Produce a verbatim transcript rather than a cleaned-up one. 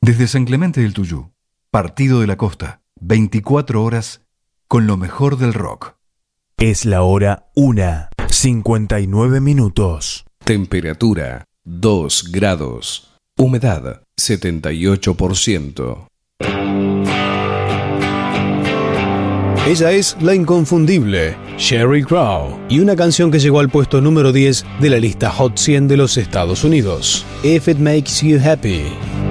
Desde San Clemente del Tuyú, Partido de la Costa, veinticuatro horas con lo mejor del rock. Es la hora una, cincuenta y nueve minutos. Temperatura dos grados. Humedad setenta y ocho por ciento. Ella es la inconfundible Sheryl Crow y una canción que llegó al puesto número diez de la lista Hot cien de los Estados Unidos, If It Makes You Happy.